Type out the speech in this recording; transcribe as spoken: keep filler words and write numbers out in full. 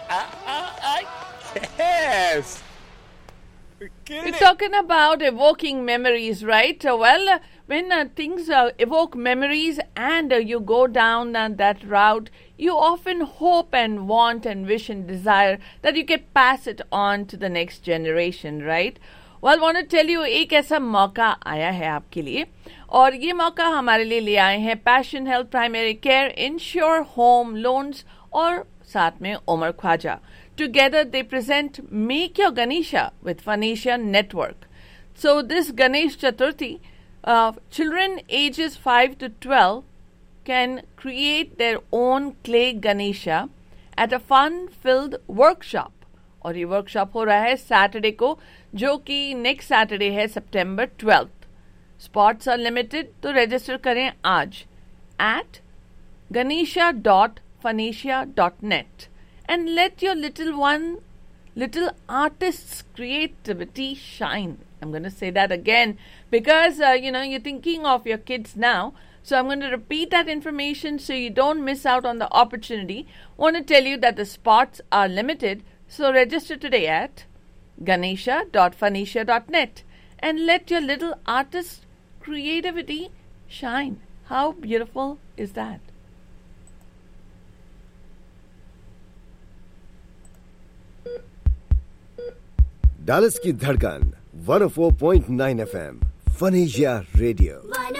Yes. We're talking about evoking memories, right? Uh, well, uh, when uh, things uh, evoke memories and uh, you go down uh, that route, you often hope and want and wish and desire that you can pass it on to the next generation, right? Well, I want to tell you, एक ऐसा मौका आया है आपके लिए और ये मौका हमारे लिए ले आए हैं passion health primary care ensure home loans और साथ में Umar Khwaja. Together they present Make Your Ganesha with Phanesia Network. So this Ganesh Chaturthi, uh, children ages five to twelve can create their own clay Ganesha at a fun-filled workshop. और ये workshop हो रहा है Saturday को जो कि next Saturday है सितंबर twelfth. Spots are limited तो रजिस्टर करें आज at ganesha dot phanesia dot net. And let your little one, little artist's creativity shine. I'm going to say that again because, uh, you know, you're thinking of your kids now. So I'm going to repeat that information so you don't miss out on the opportunity. I want to tell you that the spots are limited. So register today at ganesha dot phanesia dot net. And let your little artist's creativity shine. How beautiful is that? Dallas की धड़कन one oh four point nine F M Phanesia Radio.